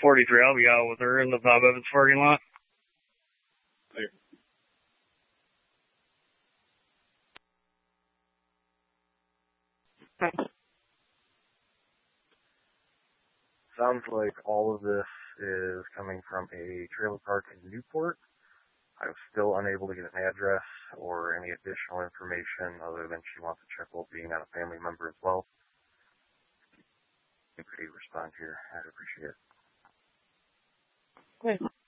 43. I'll be out with her in the Bob Evans parking lot. Sounds like all of this is coming from a trailer park in Newport. I was still unable to get an address or any additional information other than she wants to check well-being on a family member as well. If you could respond here, I'd appreciate it. Okay.